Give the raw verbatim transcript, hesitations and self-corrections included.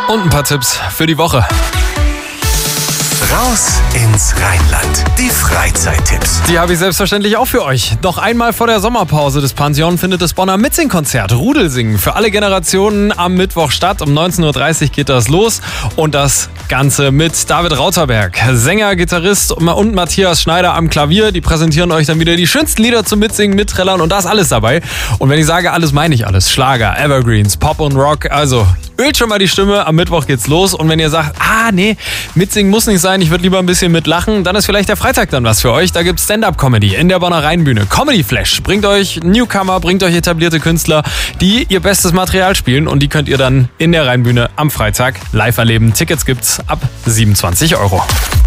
und ein paar Tipps für die Woche. Raus ins Rheinland. Die Freizeittipps. Die habe ich selbstverständlich auch für euch. Noch einmal vor der Sommerpause des Pantheon findet das Bonner Mitsingkonzert Rudelsingen für alle Generationen am Mittwoch statt. Um neunzehn Uhr dreißig geht das los und das Ganze mit David Rauterberg, Sänger, Gitarrist und Matthias Schneider am Klavier. Die präsentieren euch dann wieder die schönsten Lieder zum Mitsingen, Mitträllern und da ist alles dabei. Und wenn ich sage alles, meine ich alles. Schlager, Evergreens, Pop und Rock. Also ölt schon mal die Stimme, am Mittwoch geht's los. Und wenn ihr sagt, ah nee, Mitsingen muss nicht sein, ich würde lieber ein bisschen mitlachen, dann ist vielleicht der Freitag dann was für euch. Da gibt's Stand-Up-Comedy in der Bonner Rheinbühne. Comedy Flash bringt euch Newcomer, bringt euch etablierte Künstler, die ihr bestes Material spielen und die könnt ihr dann in der Rheinbühne am Freitag live erleben. Tickets gibt's ab siebenundzwanzig Euro.